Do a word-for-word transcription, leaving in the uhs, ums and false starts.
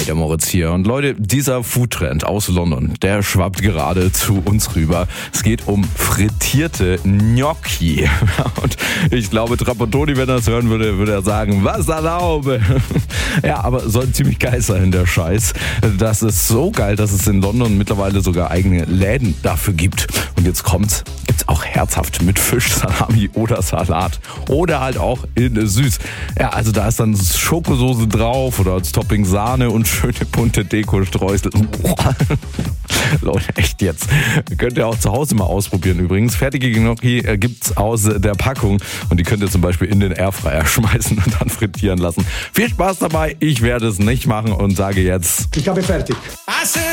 Hi, der Moritz hier. Und Leute, dieser Foodtrend aus London, der schwappt gerade zu uns rüber. Es geht um frittierte Gnocchi. Und ich glaube, Trapattoni, wenn er das hören würde, würde er sagen, was erlaube. Ja, aber soll ziemlich geil sein, der Scheiß. Das ist so geil, dass es in London mittlerweile sogar eigene Läden dafür gibt. Und jetzt kommt's, gibt's auch herzhaft mit Fisch, Salami oder Salat. Oder halt auch in süß. Ja, also da ist dann Schokosoße drauf oder als Topping Sahne und schöne bunte Deko-Streusel. Leute, echt jetzt. Könnt ihr auch zu Hause mal ausprobieren übrigens. Fertige Gnocchi gibt's aus der Packung und die könnt ihr zum Beispiel in den Airfryer schmeißen und dann frittieren lassen. Viel Spaß dabei. Ich werde es nicht machen und sage jetzt... Ich habe fertig.